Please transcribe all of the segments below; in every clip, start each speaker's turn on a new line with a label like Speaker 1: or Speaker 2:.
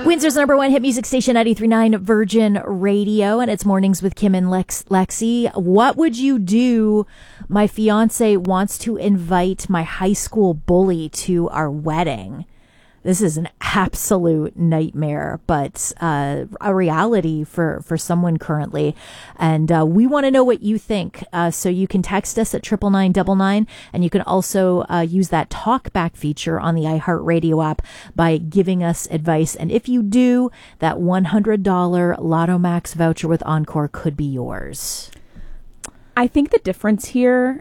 Speaker 1: Windsor's number one hit music station, 93.9 Virgin Radio, and it's Mornings with Kim and Lexi. What would you do? My fiance wants to invite my high school bully to our wedding. This is an absolute nightmare, but a reality for someone currently. And we want to know what you think. So you can text us at 99999, and you can also use that talkback feature on the iHeartRadio app by giving us advice. And if you do, that $100 Lotto Max voucher with Encore could be yours.
Speaker 2: I think the difference here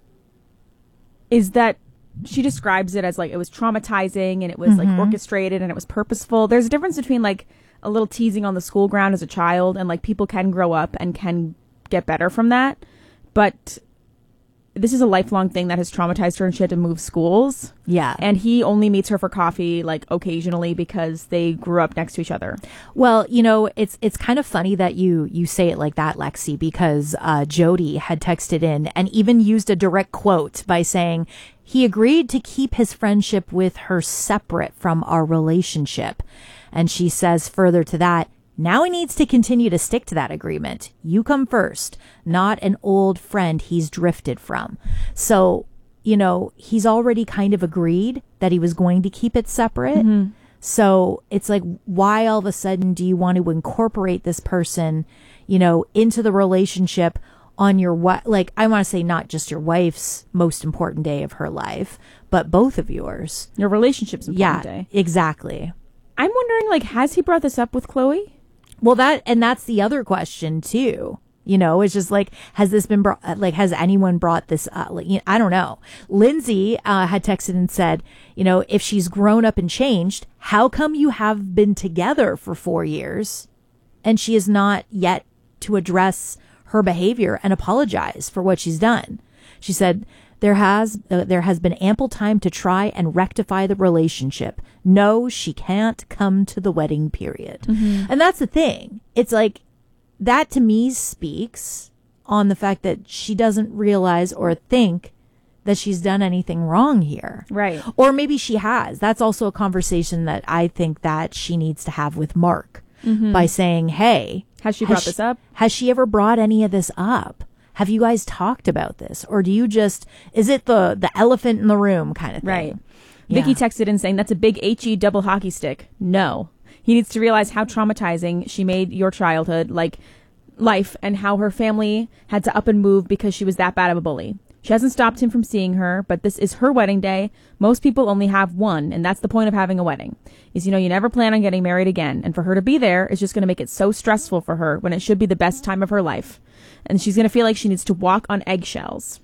Speaker 2: is that she describes it as like it was traumatizing and it was like orchestrated and it was purposeful. There's a difference between like a little teasing on the school ground as a child and like people can grow up and can get better from that. But this is a lifelong thing that has traumatized her and she had to move schools.
Speaker 1: Yeah.
Speaker 2: And he only meets her for coffee like occasionally because they grew up next to each other.
Speaker 1: Well, you know, it's kind of funny that you say it like that, Lexi, because Jody had texted in and even used a direct quote by saying he agreed to keep his friendship with her separate from our relationship. And she says further to that, now he needs to continue to stick to that agreement. You come first, not an old friend he's drifted from. So, you know, he's already kind of agreed that he was going to keep it separate. Mm-hmm. So it's like, why all of a sudden do you want to incorporate this person, you know, into the relationship on your like, I want to say not just your wife's most important day of her life, but both of yours.
Speaker 2: Your relationship's important day.
Speaker 1: Exactly.
Speaker 2: I'm wondering, like, has he brought this up with Chloe?
Speaker 1: Well, that's the other question too. You know, it's just like, has this been brought, like, has anyone brought this up? Like, you know, I don't know. Lindsay had texted and said, you know, if she's grown up and changed, how come you have been together for 4 years and she is not yet to address her behavior and apologize for what she's done? She said, there has been ample time to try and rectify the relationship. No, she can't come to the wedding, period. Mm-hmm. And that's the thing. It's like, that to me speaks on the fact that she doesn't realize or think that she's done anything wrong here.
Speaker 2: Right.
Speaker 1: Or maybe she has. That's also a conversation that I think that she needs to have with Mark by saying, hey,
Speaker 2: has she brought this up?
Speaker 1: Has she ever brought any of this up? Have you guys talked about this? Or do you just, is it the elephant in the room kind of thing?
Speaker 2: Right. Yeah. Vicky texted in saying, that's a big HE double hockey stick. No. He needs to realize how traumatizing she made your childhood, like life, and how her family had to up and move because she was that bad of a bully. She hasn't stopped him from seeing her, but this is her wedding day. Most people only have one, and that's the point of having a wedding. Is, you know, you never plan on getting married again, and for her to be there is just going to make it so stressful for her when it should be the best time of her life. And she's going to feel like she needs to walk on eggshells.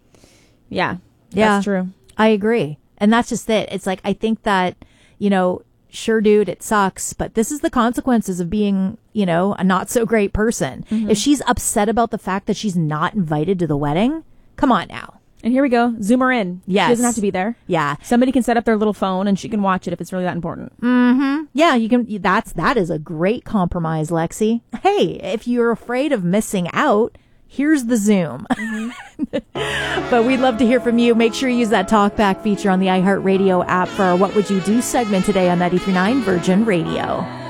Speaker 2: Yeah, that's true.
Speaker 1: I agree. And that's just it. It's like, I think that, you know, sure, dude, it sucks, but this is the consequences of being, you know, a not so great person. Mm-hmm. If she's upset about the fact that she's not invited to the wedding, come on now.
Speaker 2: And here we go. Zoom her in.
Speaker 1: Yes.
Speaker 2: She doesn't have to be there.
Speaker 1: Yeah.
Speaker 2: Somebody can set up their little phone and she can watch it if it's really that important.
Speaker 1: Mm-hmm. Yeah, you can. That is a great compromise, Lexi. Hey, if you're afraid of missing out, here's the Zoom. Mm-hmm. But we'd love to hear from you. Make sure you use that talkback feature on the iHeartRadio app for our What Would You Do segment today on 93.9 Virgin Radio.